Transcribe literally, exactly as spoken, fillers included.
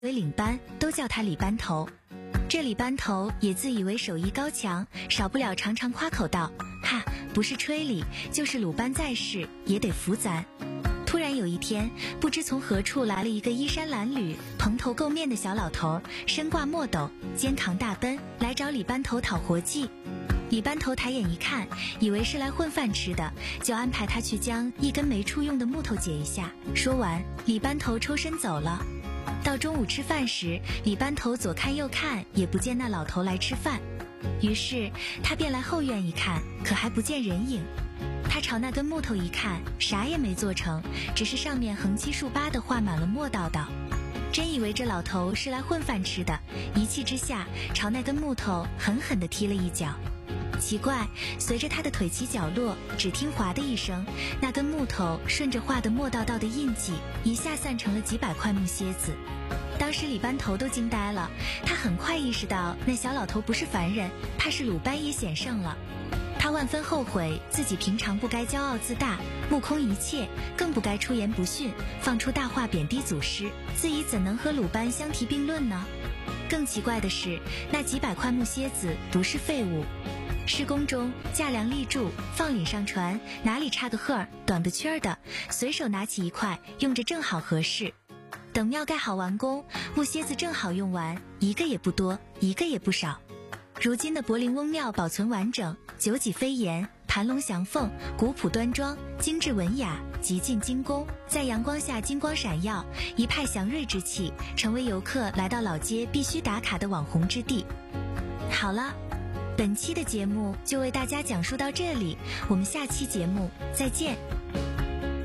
为领班都叫他李班头。这李班头也自以为手艺高强，少不了常常夸口道：哈，不是吹李，就是鲁班在世，也得服咱。突然有一天，不知从何处来了一个衣衫褴褛、蓬头垢面的小老头，身挂墨斗，肩扛大奔，来找李班头讨活计。李班头抬眼一看，以为是来混饭吃的，就安排他去将一根没处用的木头解一下。说完，李班头抽身走了。到中午吃饭时，李班头左看右看，也不见那老头来吃饭。于是他便来后院一看，可还不见人影。他朝那根木头一看，啥也没做成，只是上面横七竖八地画满了墨道道。真以为这老头是来混饭吃的，一气之下朝那根木头狠狠地踢了一脚。奇怪，随着他的腿起脚落，只听哗的一声，那根木头顺着画的墨道道的印记，一下散成了几百块木楔子。当时李班头都惊呆了，他很快意识到那小老头不是凡人，怕是鲁班也显圣了。他万分后悔自己平常不该骄傲自大，目空一切，更不该出言不逊，放出大话贬低祖师，自己怎能和鲁班相提并论呢？更奇怪的是，那几百块木楔子不是废物。施工中架梁立柱，放领上船，哪里差个赫儿短个圈儿的，随手拿起一块，用着正好合适。等庙盖好完工，木楔子正好用完，一个也不多，一个也不少。如今的柏林翁庙保存完整，九脊飞檐，盘龙翔凤，古朴端庄，精致文雅，极尽精工，在阳光下金光闪耀，一派祥瑞之气，成为游客来到老街必须打卡的网红之地。好了，本期的节目就为大家讲述到这里，我们下期节目再见。